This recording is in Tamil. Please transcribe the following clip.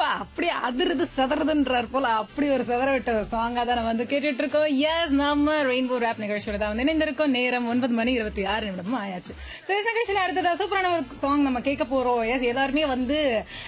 அப்படியே அதிர்றது செதறதுன்றார் போல அப்படி ஒரு செதற விட்ட சாங்கா தான் நம்ம வந்து கேட்டுட்டு இருக்கோம். எஸ், நம்ம ரெயின்போ ரேப் நிகழ்ச்சியோட தான் வந்து இணைந்திருக்கோம். நேரம் 9:26 ஆயாச்சு. சோ இந்த நிகழ்ச்சியில அடுத்ததா சூப்பரான ஒரு சாங் நம்ம கேட்க போறோம். எஸ், எல்லாருமே வந்து